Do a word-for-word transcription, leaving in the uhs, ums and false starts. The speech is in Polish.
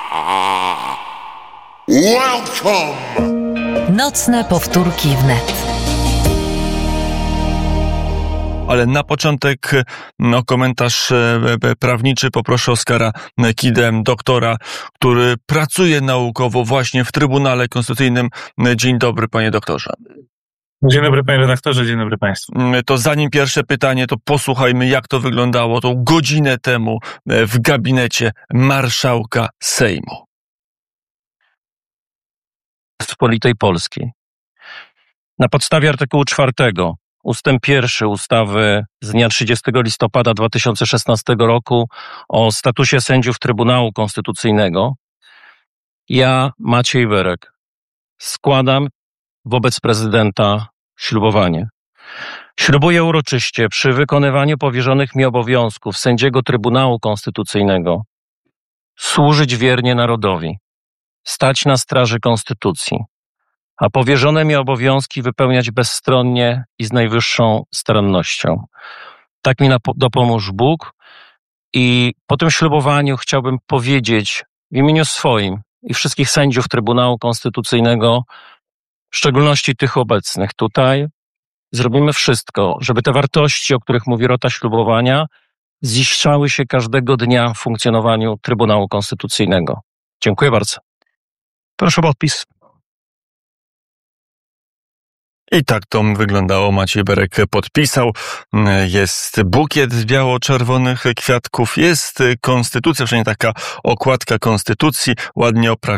Welcome! Nocne powtórki wnet. Ale na początek no, komentarz e, prawniczy. Poproszę Oskara Kidę, doktora, który pracuje naukowo właśnie w Trybunale Konstytucyjnym. Dzień dobry, panie doktorze. Dzień dobry, panie redaktorze, dzień dobry państwu. To zanim pierwsze pytanie, to posłuchajmy, jak to wyglądało tą godzinę temu w gabinecie marszałka Sejmu. Rzeczypospolitej Polskiej. Na podstawie artykułu czwartego ustęp pierwszy ustawy z dnia trzydziestego listopada dwa tysiące szesnastego roku o statusie sędziów Trybunału Konstytucyjnego ja, Maciej Berek, składam wobec prezydenta ślubowanie. Ślubuję uroczyście przy wykonywaniu powierzonych mi obowiązków sędziego Trybunału Konstytucyjnego służyć wiernie narodowi, stać na straży Konstytucji, a powierzone mi obowiązki wypełniać bezstronnie i z najwyższą starannością. Tak mi napo- dopomóż Bóg. I po tym ślubowaniu chciałbym powiedzieć w imieniu swoim i wszystkich sędziów Trybunału Konstytucyjnego, w szczególności tych obecnych tutaj, zrobimy wszystko, żeby te wartości, o których mówi rota ślubowania, ziszczały się każdego dnia w funkcjonowaniu Trybunału Konstytucyjnego. Dziękuję bardzo. Proszę o podpis. I tak to wyglądało. Maciej Berek podpisał. Jest bukiet biało-czerwonych kwiatków. Jest konstytucja, przynajmniej taka okładka konstytucji, ładnie oprawiona.